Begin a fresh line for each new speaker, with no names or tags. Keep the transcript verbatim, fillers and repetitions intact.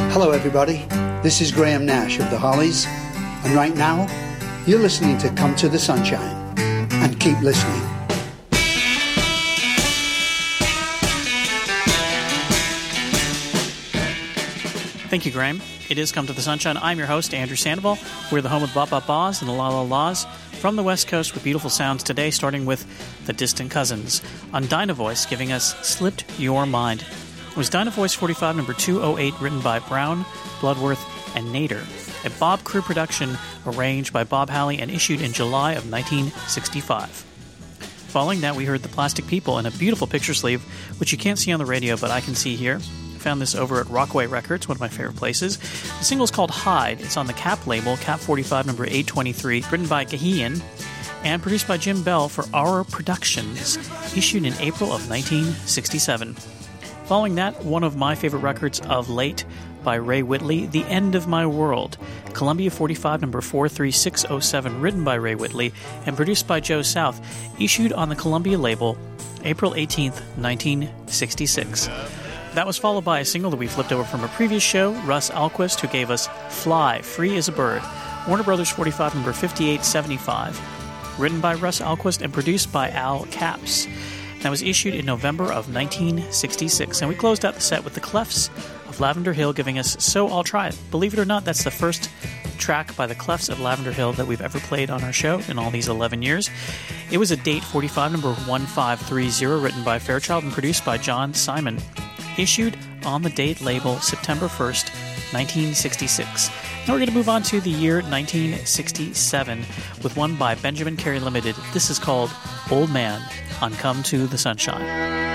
Hello, everybody. This is Graham Nash of the Hollies, and right now, you're listening to Come to the Sunshine. And keep listening.
Thank you, Graham. It is Come to the Sunshine. I'm your host, Andrew Sandoval. We're the home of the Bop Bop Baws and the La La Laws from the West Coast with beautiful sounds today, starting with the Distant Cousins on Dynavoice, giving us Slipped Your Mind. It was Dynavoice forty-five, number two oh eight, written by Brown, Bloodworth, and Nader. A Bob Crew production arranged by Bob Halley and issued in July of nineteen sixty-five. Following that, we heard The Plastic People in a beautiful picture sleeve, which you can't see on the radio, but I can see here. I found this over at Rockaway Records, one of my favorite places. The single is called Hide. It's on the Cap label, Cap forty-five, number eight twenty-three, written by Gahian, and produced by Jim Bell for Our Productions, issued in April of nineteen sixty-seven. Following that, one of my favorite records of late by Ray Whitley, The End of My World, Columbia forty-five, number four three six oh seven, written by Ray Whitley and produced by Joe South, issued on the Columbia label, April eighteenth, nineteen sixty-six. That was followed by a single that we flipped over from a previous show, Russ Alquist, who gave us Fly, Free as a Bird, Warner Brothers forty-five, number fifty-eight seventy-five, written by Russ Alquist and produced by Al Capps. That was issued in November of nineteen sixty-six. And we closed out the set with the Clefs of Lavender Hill giving us So I'll Try It. Believe it or not, that's the first track by the Clefs of Lavender Hill that we've ever played on our show in all these eleven years. It was a Date forty-five, number one five three zero, written by Fairchild and produced by John Simon. Issued on the Date label September first, nineteen sixty-six. Now we're going to move on to the year nineteen sixty-seven with one by Benjamin Carey Limited. This is called Old Man on Come to the Sunshine.